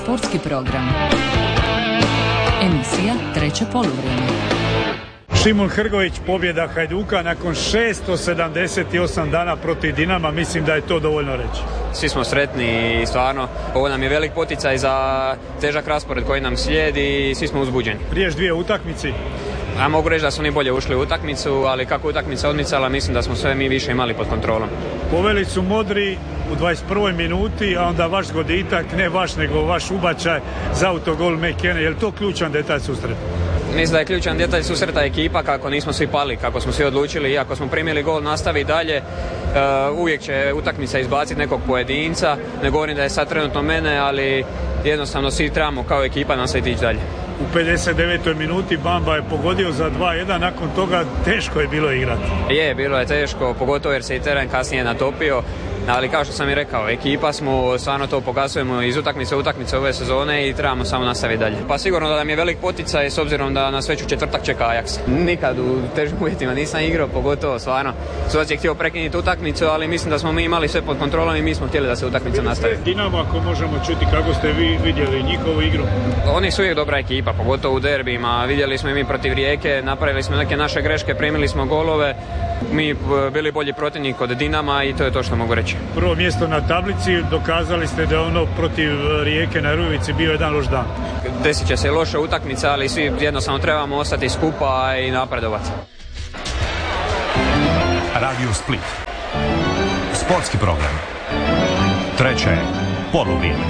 sportski program. Emisija Treće poluvrijeme. Šimon Hrgović, pobjeda Hajduka nakon 678 dana protiv Dinama, mislim da je to dovoljno reći. Svi smo sretni i stvarno ovo nam je velik poticaj za težak raspored koji nam slijedi i svi smo uzbuđeni. Riješ dvije utakmici. Ja mogu reći da su oni bolje ušli u utakmicu, ali kako utakmica odmicala, mislim da smo sve mi više imali pod kontrolom. Poveli su modri u 21. minuti, a onda vaš goditak, ne vaš nego vaš ubačaj za autogol McKenna. Je li to ključan detalj susreta? Mislim da je ključan detalj susreta ekipa, kako nismo svi pali, kako smo svi odlučili, iako smo primili gol, nastavi dalje. Uvijek će utakmica izbaciti nekog pojedinca, ne govorim da je sad trenutno mene, ali jednostavno svi trebamo kao ekipa nastaviti ići dalje. U 59. minuti Bamba je pogodio za 2-1, nakon toga teško je bilo igrati. Bilo je teško, pogotovo jer se i teren kasnije natopio, ali kao što sam i rekao, ekipa smo, stvarno to pokazujemo iz utakmice u utakmice ove sezone i trebamo samo nastaviti dalje. Pa sigurno da nam je velik poticaj s obzirom da nas već u četvrtak čeka Ajax. Nikad u težim uvjetima nisam igrao, pogotovo stvarno. Sudac je htio prekinuti utakmicu, ali mislim da smo mi imali sve pod kontrolom i mi smo htjeli da se utakmica nastavi. Dinamo, ako možemo čuti kako ste vi vidjeli njihovu igru? Oni su uvijek dobra ekipa, pogotovo u derbima. Vidjeli smo i mi protiv Rijeke, napravili smo neke naše greške, primili smo golove. Mi bili bolji protivnik od Dinama i to je to što mogu reći. Prvo mjesto na tablici, dokazali ste da ono protiv Rijeke na Rujevici bio jedan loš dan. Desit će se loša utakmica, ali svi jednostavno trebamo ostati skupa i napredovati. Radio Split. Sportski program. Treće poluvrijeme.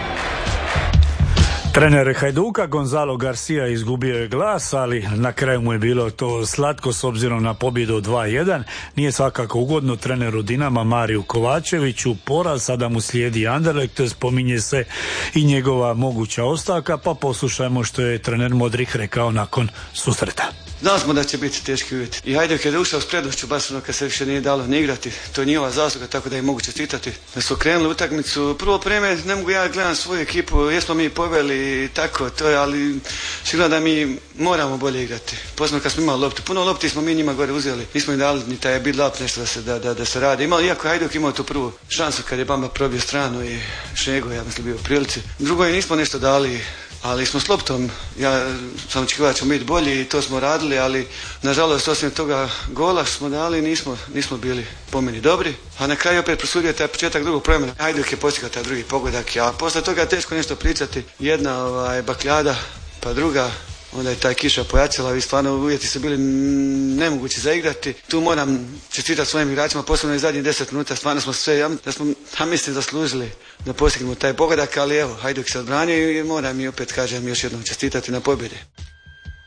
Trener Hajduka Gonzalo Garcia izgubio je glas, ali na kraju mu je bilo to slatko s obzirom na pobjedu 2-1. Nije svakako ugodno treneru Dinama Mariju Kovačeviću. Poraz, sada mu slijedi Anderlecht, spominje se i njegova moguća ostavka, pa poslušajmo što je trener Modrih rekao nakon susreta. Znali smo da će biti teški uvjeti. I Hajduk je ušao s prednošću, baš ono kad se više nije dalo ne igrati. To je njihova zasluga, tako da im mogu čestitati. Da su krenuli utakmicu. Prvo vreme ne mogu ja gledam svoju ekipu, jesmo mi poveli i tako, to je, ali sigurno da mi moramo bolje igrati. Posebno kad smo imali loptu. Puno lopti smo mi njima gore uzeli. Nismo im dali ni taj build-up nešto da se radi. Iako Hajduk imao tu prvu šansu kad je Bamba probio stranu i Šego, ja mislim, bio u prilici. Drugo je nismo nešto dali. Ali smo s loptom, ja sam očekivao da ćemo biti bolji i to smo radili, ali nažalost osim toga gola smo dali, nismo bili po meni dobri. A na kraju opet prosudio taj početak drugog vremena. Hajduk je postigao taj drugi pogodak, a posle toga teško nešto pričati. Jedna bakljada, pa druga, onda je taj kiša pojačala i stvarno uvjeti su bili nemogući za igrati. Tu moram čestitati svojim igračima, posebno i zadnjih 10 minuta, stvarno smo sve, da smo, mislim, zaslužili da postignemo taj pogodak, ali evo, Hajduk se odbranio i moram i opet kažem još jednom čestitati na pobjedi.